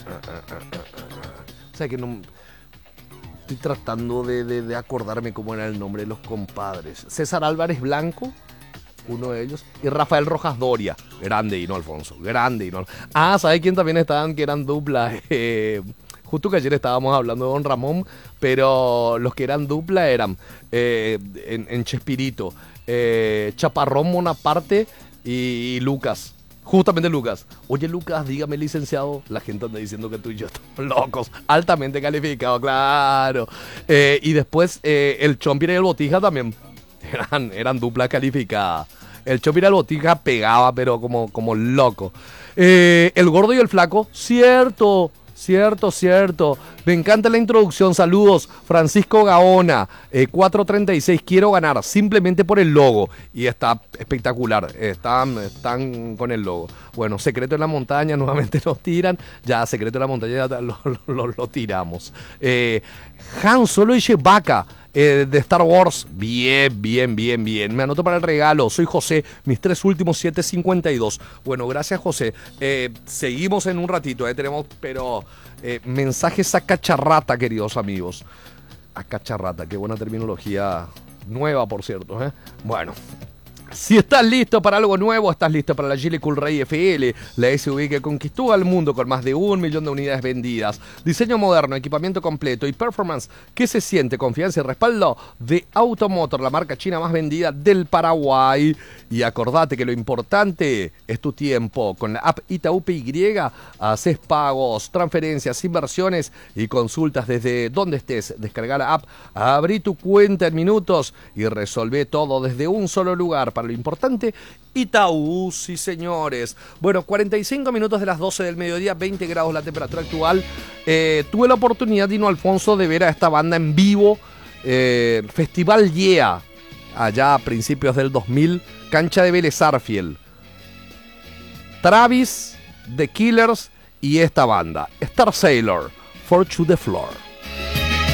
O sea que no... Estoy tratando de acordarme cómo era el nombre de los compadres. César Álvarez Blanco, uno de ellos, y Rafael Rojas Doria. Grande Hino Alfonso, grande Hino. Ah, ¿sabes quién también estaban? Que eran dupla. Justo que ayer estábamos hablando de Don Ramón, pero los que eran dupla eran en Chespirito, Chaparrón Bonaparte y Lucas. Justamente Lucas. Oye, Lucas, dígame, licenciado. La gente anda diciendo que tú y yo estamos locos. Altamente calificados, claro. Y después el Chompira y el Botija también eran dupla calificada. El Chompira y el Botija pegaba, pero como loco. El Gordo y el Flaco, cierto. Cierto. Me encanta la introducción. Saludos. Francisco Gaona, 436. Quiero ganar simplemente por el logo. Y está espectacular. Están con el logo. Bueno, Secreto en la Montaña nuevamente nos tiran. Ya, Secreto en la Montaña ya lo tiramos. Han Solo y Chewbacca. De Star Wars, bien. Me anoto para el regalo. Soy José, mis 3 últimos 752. Bueno, gracias, José. Seguimos en un ratito, tenemos, pero mensajes a cacharrata, queridos amigos. A cacharrata, qué buena terminología nueva, por cierto. Bueno. Si estás listo para algo nuevo, estás listo para la Geely Cool Ray FL, la SUV que conquistó al mundo con más de 1 millón de unidades vendidas. Diseño moderno, equipamiento completo y performance que se siente, confianza y respaldo de Automotor, la marca china más vendida del Paraguay. Y acordate que lo importante es tu tiempo. Con la app Itaú PY haces pagos, transferencias, inversiones y consultas desde donde estés. Descarga la app, abrí tu cuenta en minutos y resolvé todo desde un solo lugar. Para lo importante, Itaú, sí señores. Bueno, 45 minutos de las 12 del mediodía, 20 grados la temperatura actual. Tuve la oportunidad, Dino Alfonso, de ver a esta banda en vivo. Festival Yeah, allá a principios del 2000, cancha de Vélez Sarsfield. Travis, The Killers y esta banda, Star Sailor, For to the Floor.